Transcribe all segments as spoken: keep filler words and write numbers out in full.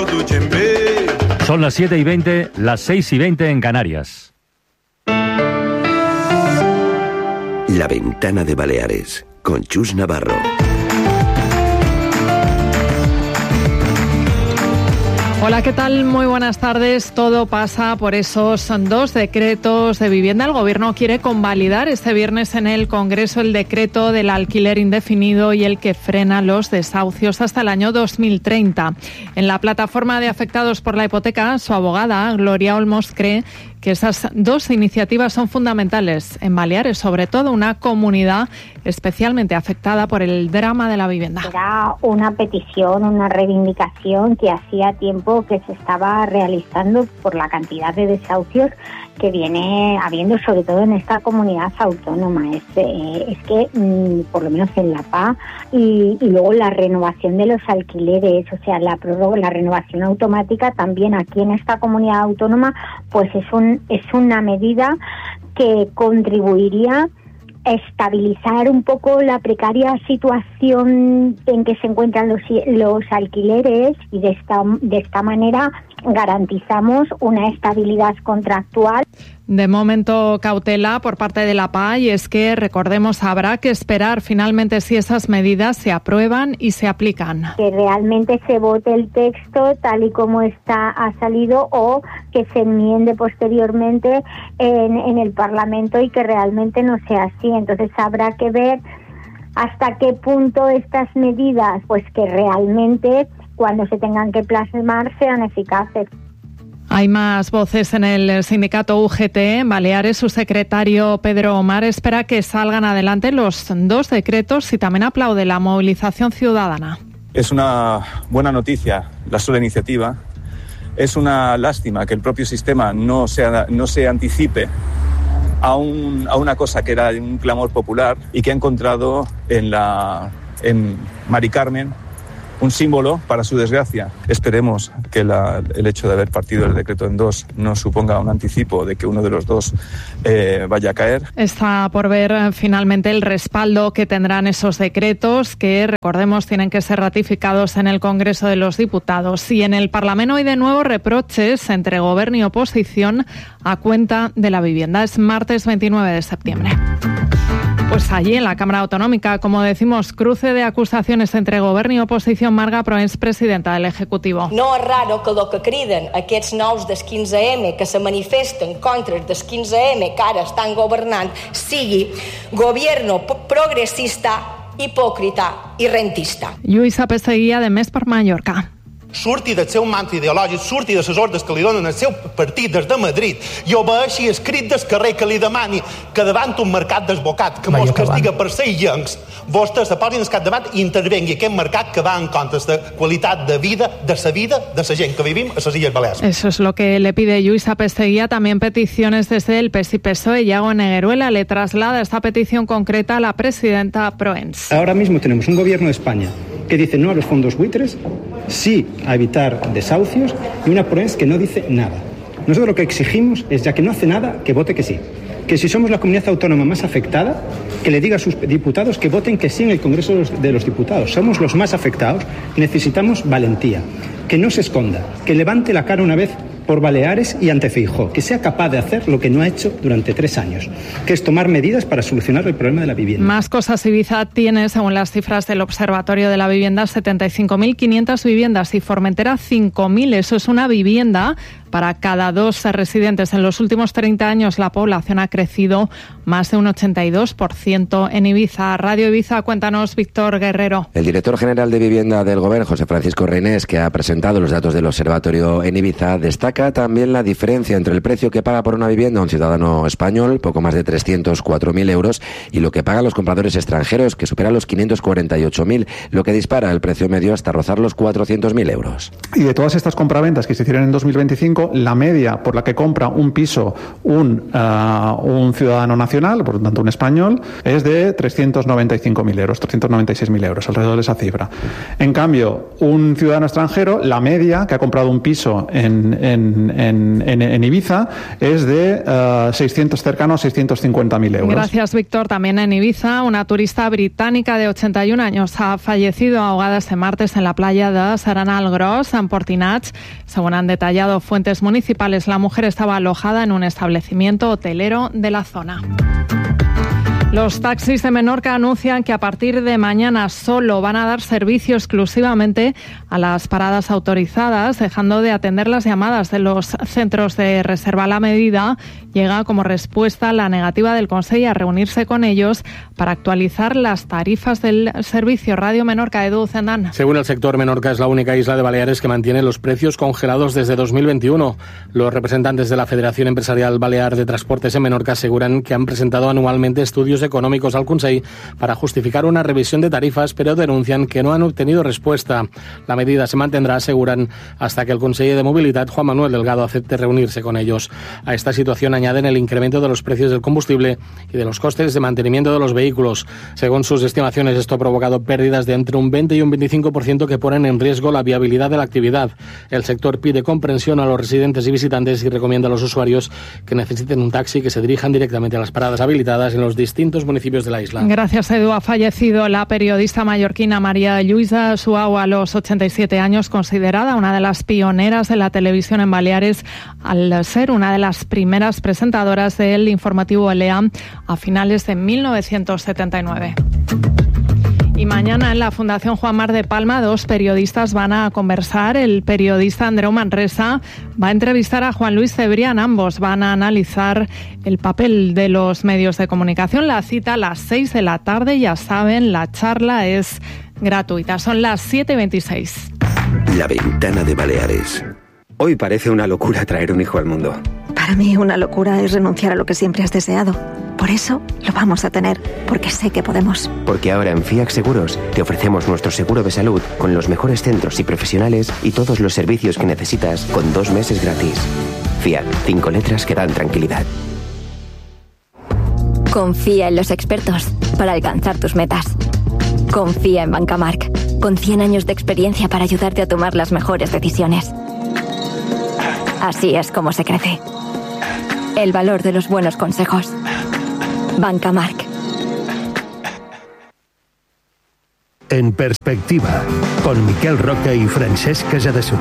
Son las siete y veinte, las seis y veinte en Canarias. La Ventana de Baleares, con Chus Navarro. Hola, ¿qué tal? Muy buenas tardes. Todo pasa por esos dos decretos de vivienda. El Gobierno quiere convalidar este viernes en el Congreso el decreto del alquiler indefinido y el que frena los desahucios hasta el año dos mil treinta. En la plataforma de afectados por la hipoteca, su abogada, Gloria Olmos, cree que esas dos iniciativas son fundamentales en Baleares, sobre todo una comunidad especialmente afectada por el drama de la vivienda. Era una petición, una reivindicación que hacía tiempo que se estaba realizando por la cantidad de desahucios que viene habiendo, sobre todo en esta comunidad autónoma. Es, eh, es que, mmm, por lo menos en La Paz, y, y luego la renovación de los alquileres, o sea, la prórroga, la renovación automática también aquí en esta comunidad autónoma, pues es un es una medida que contribuiría a estabilizar un poco la precaria situación en que se encuentran los, los alquileres, y de esta, de esta manera garantizamos una estabilidad contractual. De momento, cautela por parte de la P A, y es que, recordemos, habrá que esperar finalmente si esas medidas se aprueban y se aplican. Que realmente se vote el texto tal y como está ha salido, o que se enmiende posteriormente en, en el Parlamento y que realmente no sea así. Entonces habrá que ver hasta qué punto estas medidas, pues que realmente cuando se tengan que plasmar sean eficaces. Hay más voces en el sindicato U G T en Baleares. Su secretario Pedro Omar espera que salgan adelante los dos decretos y también aplaude la movilización ciudadana. Es una buena noticia la sola iniciativa. Es una lástima que el propio sistema no se, no se anticipe a, un, a una cosa que era un clamor popular y que ha encontrado en, la, en Mari Carmen un símbolo para su desgracia. Esperemos que la, el hecho de haber partido el decreto en dos no suponga un anticipo de que uno de los dos eh, vaya a caer. Está por ver finalmente el respaldo que tendrán esos decretos, que, recordemos, tienen que ser ratificados en el Congreso de los Diputados. Y en el Parlamento hoy de nuevo reproches entre Gobierno y oposición a cuenta de la vivienda. Es martes veintinueve de septiembre. Pues allí en la Cámara Autonómica, como decimos, cruce de acusaciones entre Gobierno y oposición. Marga Proens, presidenta del Ejecutivo. No és raro que el que criden aquests nous del quinze eme, que se manifesten contra el del quinze eme, que ara estan governant, sigui gobierno progressista, hipòcrita i rentista. Lluïsa Pesseguia, de Més per Mallorca. Surti del seu mantra ideològic, surti de les ordres que li donen el seu partit des de Madrid i obeeixi escrit del carrer que li demani que davant un mercat desbocat, que mos castiga per ser illencs, vostès se posin al capdavant i intervengui aquest mercat que va en contra de la qualitat de vida, de la vida de la gent que vivim a les Illes Balears. Eso es lo que le pide Lluïsa Pesseguia. También peticiones desde el P S y P S O E. Iago Negueruela le traslada esta petición concreta a la presidenta Proens. Ahora mismo tenemos un gobierno de España que dice no a los fondos buitres, sí a evitar desahucios, y una Proens que no dice nada. Nosotros lo que exigimos es, ya que no hace nada, que vote que sí. Que si somos la comunidad autónoma más afectada, que le diga a sus diputados que voten que sí en el Congreso de los Diputados. Somos los más afectados y necesitamos valentía. Que no se esconda, que levante la cara una vez por Baleares y ante Feijóo, que sea capaz de hacer lo que no ha hecho durante tres años, que es tomar medidas para solucionar el problema de la vivienda. Más cosas. Ibiza tiene, según las cifras del Observatorio de la Vivienda, setenta y cinco mil quinientas viviendas y Formentera cinco mil. Eso es una vivienda para cada dos residentes. En los últimos treinta años la población ha crecido más de un ochenta y dos por ciento en Ibiza. Radio Ibiza, cuéntanos, Víctor Guerrero. El director general de Vivienda del Gobierno, José Francisco Reinés, que ha presentado los datos del Observatorio en Ibiza, destaca también la diferencia entre el precio que paga por una vivienda un ciudadano español, poco más de trescientos cuatro mil euros, y lo que pagan los compradores extranjeros, que supera los quinientos cuarenta y ocho mil, lo que dispara el precio medio hasta rozar los cuatrocientos mil euros. Y de todas estas compraventas que se hicieron en dos mil veinticinco, cinco, la media por la que compra un piso un, uh, un ciudadano nacional, por lo tanto un español, es de trescientos noventa y cinco mil euros, trescientos noventa y seis mil euros, alrededor de esa cifra. En cambio, un ciudadano extranjero, la media que ha comprado un piso en, en, en, en, en Ibiza es de uh, seiscientos, cercano a seiscientos cincuenta mil euros. Gracias, Víctor. También en Ibiza, una turista británica de ochenta y un años ha fallecido ahogada este martes en la playa de Serenal Gros, en Portinats. Según han detallado fuentes municipales, la mujer estaba alojada en un establecimiento hotelero de la zona. Los taxis de Menorca anuncian que a partir de mañana solo van a dar servicio exclusivamente a las paradas autorizadas, dejando de atender las llamadas de los centros de reserva. La medida llega como respuesta a la negativa del Consell a reunirse con ellos para actualizar las tarifas del servicio. Radio Menorca, Edu Zendán. Según el sector, Menorca es la única isla de Baleares que mantiene los precios congelados desde dos mil veintiuno. Los representantes de la Federación Empresarial Balear de Transportes en Menorca aseguran que han presentado anualmente estudios económicos al Consell para justificar una revisión de tarifas, pero denuncian que no han obtenido respuesta. La medida se mantendrá, aseguran, hasta que el conseller de Movilidad, Juan Manuel Delgado, acepte reunirse con ellos. A esta situación añaden el incremento de los precios del combustible y de los costes de mantenimiento de los vehículos. Según sus estimaciones, esto ha provocado pérdidas de entre un veinte y un veinticinco por ciento que ponen en riesgo la viabilidad de la actividad. El sector pide comprensión a los residentes y visitantes y recomienda a los usuarios que necesiten un taxi que se dirijan directamente a las paradas habilitadas en los distintos municipios de la isla. Gracias, Edu. Ha fallecido la periodista mallorquina María Lluïsa Suau a los ochenta y siete años, considerada una de las pioneras de la televisión en Baleares, al ser una de las primeras presentadoras del informativo L E A a finales de mil novecientos setenta y nueve. Y mañana en la Fundación Juan Mar de Palma dos periodistas van a conversar. El periodista Andreu Manresa va a entrevistar a Juan Luis Cebrián. Ambos van a analizar el papel de los medios de comunicación. La cita a las seis de la tarde, ya saben, la charla es gratuita. Son las siete y veintiséis. La Ventana de Baleares. Hoy parece una locura traer un hijo al mundo. Para mí una locura es renunciar a lo que siempre has deseado. Por eso lo vamos a tener, porque sé que podemos. Porque ahora en F I A C Seguros te ofrecemos nuestro seguro de salud con los mejores centros y profesionales y todos los servicios que necesitas con dos meses gratis. F I A C, cinco letras que dan tranquilidad. Confía en los expertos para alcanzar tus metas. Confía en Bancamark, con cien años de experiencia para ayudarte a tomar las mejores decisiones. Así es como se crece. El valor de los buenos consejos. Bancamark. En perspectiva, con Miquel Roca y Francesc Casadesús.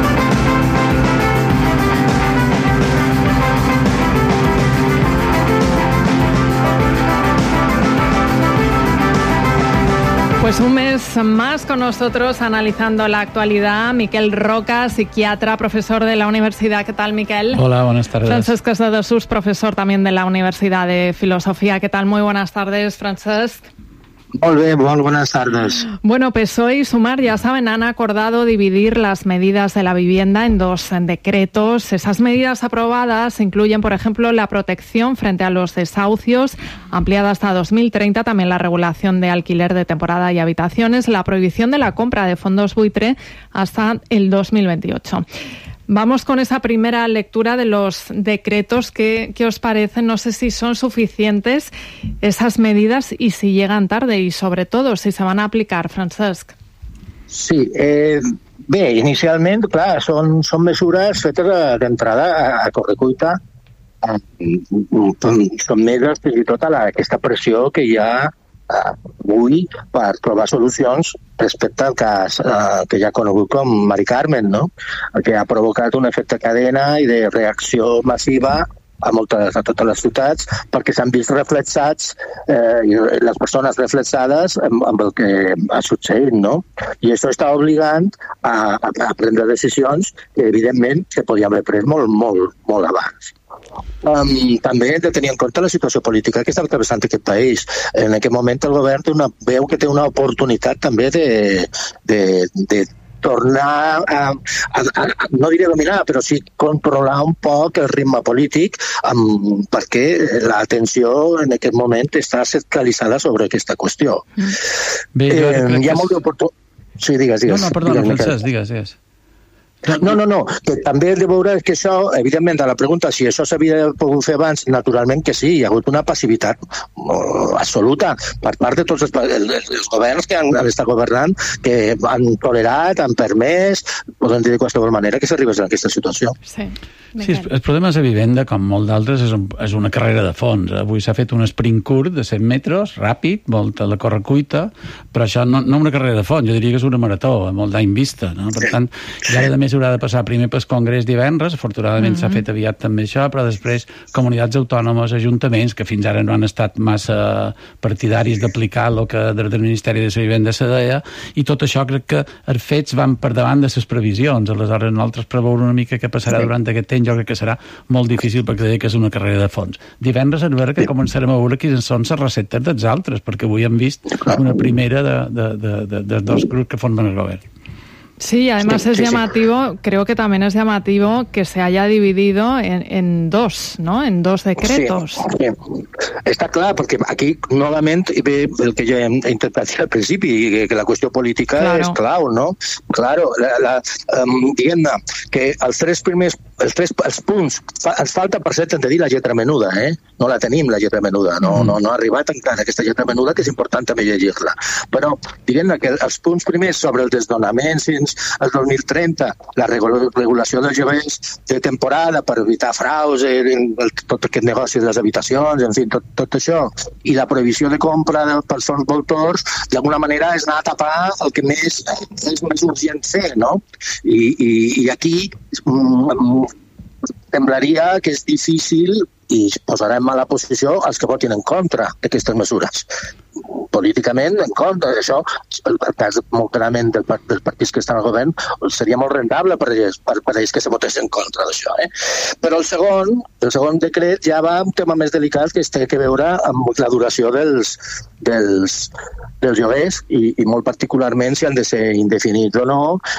Pues un mes más con nosotros analizando la actualidad. Miquel Roca, psiquiatra, profesor de la universidad. ¿Qué tal, Miquel? Hola, buenas tardes. Francesc Casadesús, profesor también de la Universidad de Filosofía. ¿Qué tal? Muy buenas tardes, Francesc. Molt bé, molt buenas tardes. Bueno, P S O E y Sumar, ya saben, han acordado dividir las medidas de la vivienda en dos decretos. Esas medidas aprobadas incluyen, por ejemplo, la protección frente a los desahucios, ampliada hasta dos mil treinta, también la regulación de alquiler de temporada y habitaciones, la prohibición de la compra de fondos buitre hasta el dos mil veintiocho. Vamos con esa primera lectura de los decretos. ¿Qué, qué os parecen? No sé si son suficientes esas medidas y si llegan tarde y, sobre todo, si se van a aplicar, Francesc. Sí, eh, bé, inicialment, clar, són, són mesures fetes d'entrada a, a correcuita. Són meses fins i tot a la, aquesta pressió que hi ha avui per trobar solucions respecte al cas eh, que ja ha conegut com Mari Carmen, no? Que ha provocat un efecte cadena i de reacció massiva a, moltes, a totes les ciutats perquè s'han vist reflexats eh, les persones reflexades amb, amb el que ha succeït, no? I això està obligant a, a, a prendre decisions que evidentment se podien haver pres molt, molt, molt abans. Um, també hem de tenir en compte la situació política que està travessant aquest país. En aquest moment el govern té una, veu que té una oportunitat també de, de, de tornar a, a, a, no diré dominar, però sí controlar un poc el ritme polític um, perquè l'atenció en aquest moment està centralitzada sobre aquesta qüestió. Bé, jo eh, hi ha molt d'oportunitat. Sí, digues, digues. No, no, perdona, Francesc, digues, digues. No, no, no, que també hem de veure que això, evidentment, a la pregunta si això s'havia pogut fer abans, naturalment que sí, hi ha hagut una passivitat oh, absoluta per part de tots els, els, els governs que han, han estat governant, que han tolerat, han permès, podem dir de qualsevol manera que s'arribés a aquesta situació. Sí. Sí, el problema de la vivenda, com molt d'altres, és, un, és una carrera de fons. Avui s'ha fet un sprint curt de cent metres, ràpid, volta la correcuita, però això no, no una carrera de fons, jo diria que és una marató, a molt d'any vista, no? Per tant, i ara a més haurà de passar primer pel Congrés divendres, afortunadament mm-hmm. s'ha fet aviat també això, però després comunitats autònomes, ajuntaments, que fins ara no han estat massa partidaris d'aplicar el que des del Ministeri de la Vivenda se deia, i tot això crec que els fets van per davant de les previsions. Aleshores, nosaltres preveure una mica què passarà sí. durant aquest temps, jo crec que serà molt difícil perquè deia que és una carrera de fons. Divendres a veure que començarem a veure quines són les receptes dels altres, perquè avui hem vist una primera de, de, de, de, de dos grups que formen el govern. Sí, además es llamativo, creo que también es llamativo que se haya dividido en, en dos, ¿no? En dos decretos. Sí, sí. Està clar, perquè aquí novament ve el que jo he intentat dir al principi, que, que la qüestió política claro. és clau, no? Claro, la, la, um, diguem-ne que els tres primers, els tres els punts, fa, ens falta per cert, hem de dir, la lletra menuda, eh? No la tenim, la lletra menuda, no, mm. no, no ha arribat encara aquesta lletra menuda, que és important també llegir-la. Però, diguem-ne que els punts primers sobre el desnonament fins el dos mil trenta, la regulació dels lloguers de temporada per evitar fraus, el, el, tot aquest negoci de les habitacions, en fi, tot, tot això, i la prohibició de compra de, pels fons voltors, d'alguna manera és anar a tapar el que més és més urgent fer, no? I, i, i aquí mm, semblaria que és difícil i posarem a la posició els que votin en contra d'aquestes mesures. Políticament, en contra d'això, el cas molt clarament del, dels partits que estan al govern, seria molt rentable per ells, per, per ells que se votessin en contra d'això. Eh? Però el segon, el segon decret ja va un tema més delicat que té que veure amb la duració dels, dels, dels lloguers i, i molt particularment si han de ser indefinits o no,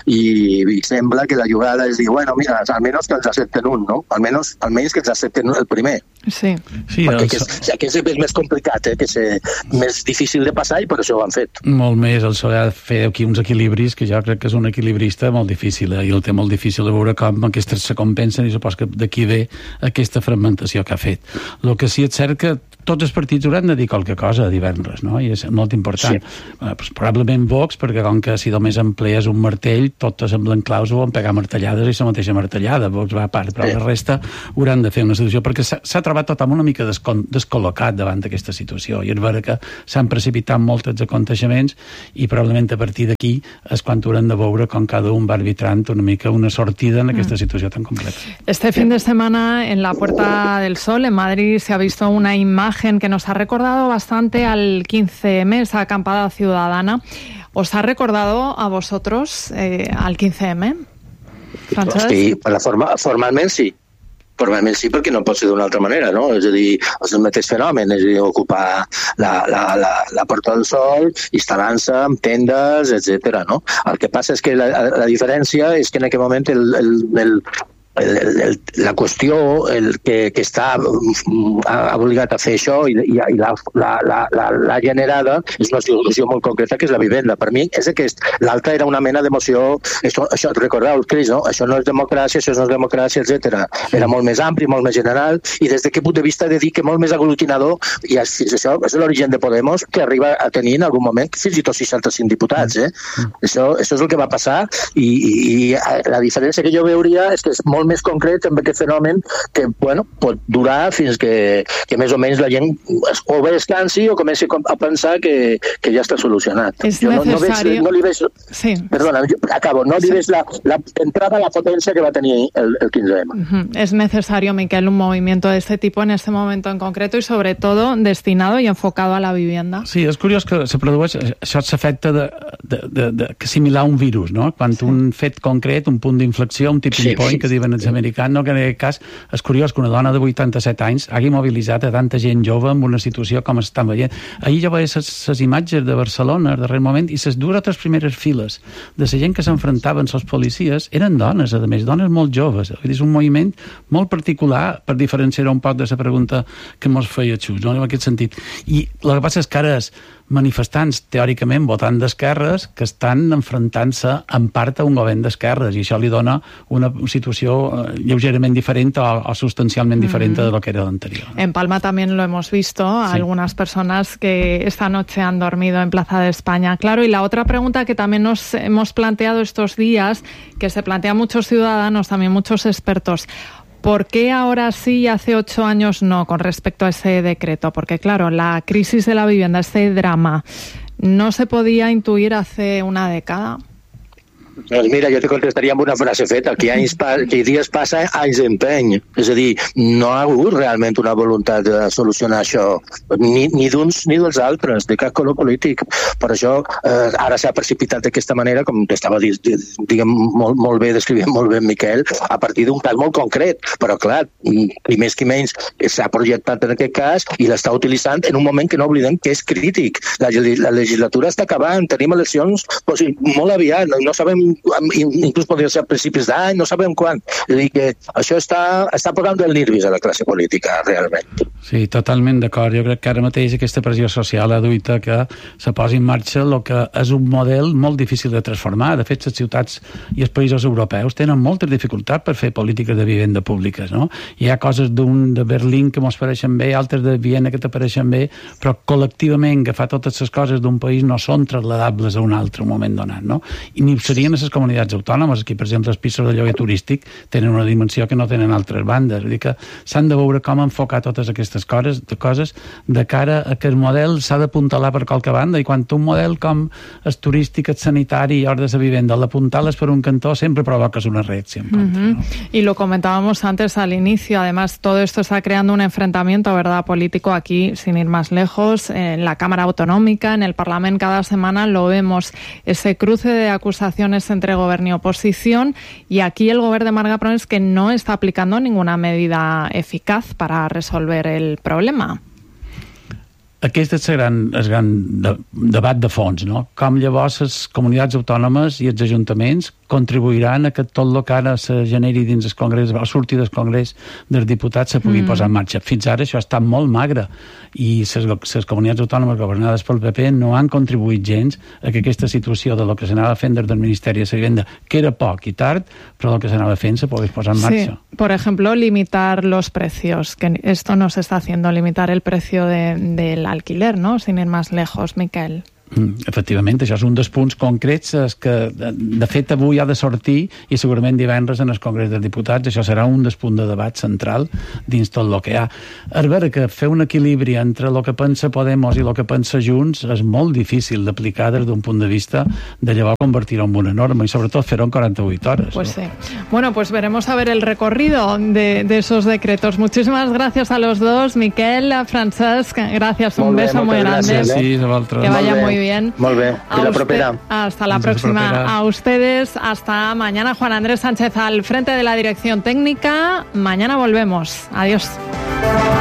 i, i sembla que la jugada és dir, bueno, mira, almenys que ens accepten un, no? Almenys, almenys que ens accepten el primer. Sí. sí Perquè els... que és, ja que és més complicat, eh? Que és més difícil de passar i per això ho han fet. Molt més, el Soler ha de fer aquí uns equilibris que jo crec que és un equilibrista molt difícil, eh? I el té molt difícil de veure com aquestes se compensen i supos que d'aquí ve aquesta fragmentació que ha fet. El que sí és cert que tots els partits hauran de dir qualque cosa divendres, no? I és molt important. Sí. Eh, pues, probablement Vox, perquè com que si només emplees un martell, totes semblen claus o van pegar martellades i la mateixa martellada. Vox va a part, però sí. La resta hauran de fer una situació, perquè s'ha trobat tothom una mica descol descol·locat davant d'aquesta situació, i és vera que s'han precipitat molts els aconteixements i probablement a partir d'aquí és quan hauran de veure com cada un va arbitrant una mica una sortida en aquesta mm. situació tan complexa. Este fin de semana en la Puerta del Sol, en Madrid, se ha visto una imagen que nos ha recordado bastante al quince eme, esa acampada ciudadana. ¿Os ha recordado a vosotros eh, al quince eme? Francesc? Sí, per la forma, formalment sí. Formalment sí, perquè no pot ser d'una altra manera, no? És a dir, és el mateix fenomen, és a dir, ocupar la, la, la, la Porta del Sol, instal·lant-se amb tendes, etcètera, no? El que passa és que la, la diferència és que en aquest moment el, el, el El, el, la qüestió el que, que està ha obligat a fer això i, i, i la, la, la, la, la generada és una solució molt concreta que és la vivenda. Per mi és aquest. L'altra era una mena d'emoció, això, això recordeu el Cris, no? Això no és democràcia, això no és democràcia, etcètera. Era molt més ampli, molt més general, i des d'aquest punt de vista he de dir que molt més aglutinador, i fins això és l'origen de Podemos, que arriba a tenir en algun moment fins i tot seixanta-cinc diputats. Eh? Això, això és el que va passar, i, i, i la diferència que jo veuria és que és molt més concret amb aquest fenomen que, bueno, pot durar fins que, que més o menys la gent o bé es cansi o comenci a pensar que, que ja està solucionat. És jo no, no, veig, no li veig... Sí. Perdona, jo acabo. No li sí. veig la, la entrada a la potència que va tenir el, el quinze eme. Uh-huh. Es necesario, Miquel, un movimiento de este tipo en este momento en concreto y sobre todo destinado y enfocado a la vivienda. Sí, és curiós que se produeix això s'afecta de, de, de, de, de similar a un virus, no? Quan sí. un fet concret, un punt d'inflexió, un tipping sí, point, sí. que diuen diuen els americans, no? Que en aquest cas és curiós que una dona de vuitanta-set anys hagi mobilitzat a tanta gent jove en una situació com estan veient. Ahir jo veia les imatges de Barcelona al darrer moment i les dues o tres primeres files de la gent que s'enfrontaven als policies eren dones, a més, dones molt joves. És un moviment molt particular per diferenciar un poc de la pregunta que mos feia Xus, no? En aquest sentit. I el que passa és que ara és manifestants, teòricament, votant d'esquerres, que estan enfrontant-se en part a un govern d'esquerres, i això li dona una situació eh, lleugerament diferent o, o sustancialment diferent mm-hmm. de lo que era l'anterior. En Palma también lo hemos visto, sí. Algunas personas que esta noche han dormido en Plaza de España. Claro, y la otra pregunta que también nos hemos planteado estos días, que se plantean muchos ciudadanos, también muchos expertos, ¿por qué ahora sí y hace ocho años no con respecto a ese decreto? Porque, claro, la crisis de la vivienda, este drama, ¿no se podía intuir hace una década? Doncs mira, jo te contestaria amb una frase feta, que anys pa, que dies passa, anys d'empeny. És a dir, no ha hagut realment una voluntat de solucionar això, ni, ni d'uns ni dels altres, de cap color polític. Per això eh, ara s'ha precipitat d'aquesta manera, com t'estava diguem molt, molt bé, descrivint molt bé en Miquel, a partir d'un cas molt concret. Però clar, i més que menys s'ha projectat en aquest cas i l'està utilitzant en un moment que no oblidem que és crític. La, la legislatura està acabant, tenim eleccions pues, molt aviat, no, no sabem inclús podria ser a principis d'any, no sabem quan. És a dir, que això està, està posant el nervis a la classe política, realment. Sí, totalment d'acord. Jo crec que ara mateix aquesta pressió social ha duit a que se posi en marxa el que és un model molt difícil de transformar. De fet, les ciutats i els països europeus tenen moltes dificultats per fer polítiques de vivenda públiques, no? Hi ha coses d'un de Berlín que mos pareixen bé, altres de Viena que t'apareixen bé, però col·lectivament agafar totes les coses d'un país no són trasladables a un altre moment donat, no? I ni serien a les comunitats autònomes. Aquí, per exemple, els pisos de lloguer turístic tenen una dimensió que no tenen altres bandes. Vull dir que s'han de veure com enfocar totes aquestes coses, de coses de cara a que el model s'ha d'apuntalar per qualque banda, i quan un model com el turístic, el sanitari i hores de vivenda l'apuntales per un cantó, sempre provocas una reacció. Uh-huh. ¿No? Y lo comentábamos antes al inicio, además todo esto está creando un enfrentamiento, ¿verdad?, político aquí, sin ir más lejos, en la Cámara Autonómica, en el Parlamento, cada semana lo vemos, ese cruce de acusaciones entre gobierno y oposición, y aquí el gobierno de Marga Pron es que no está aplicando ninguna medida eficaz para resolver el problema. Aquest és el gran, el gran de, debat de fons, no? Com llavors les comunitats autònomes i els ajuntaments contribuiran a que tot el que ara se generi dins el Congrés, o surti del Congrés dels diputats, se pugui mm. posar en marxa. Fins ara això ha estat molt magre, i les comunitats autònomes governades pel P P no han contribuït gens a que aquesta situació de lo que s'anava fent des del Ministeri de la Vivenda, que era poc i tard, però el que s'anava fent se pogués posar en marxa. Sí, por ejemplo, limitar los precios, que esto no se está haciendo, limitar el precio de, del alquiler, ¿no? Sin ir más lejos, Miquel. Efectivament, això és un dels punts concrets que de fet avui ha de sortir, i segurament divendres en el Congrés dels Diputats això serà un dels punts de debat central dins tot el que hi ha. És vera que fer un equilibri entre el que pensa Podemos i el que pensa Junts és molt difícil d'aplicar des d'un punt de vista de llavors convertir-ho en una norma, i sobretot fer-ho en quaranta-vuit hores. Pues ¿no? sí. Bueno, pues veremos a ver el recorrido de, de esos decretos. Muchísimas gracias a los dos, Miquel, a Francesc, gracias, un bé, beso muy grande. Gràcies, sí, que vaya muy bien. Bien. Molt bé, a y la usted, propera. Hasta la próxima. propera. A ustedes, hasta mañana. Juan Andrés Sánchez al frente de la dirección técnica. Mañana volvemos. Adiós.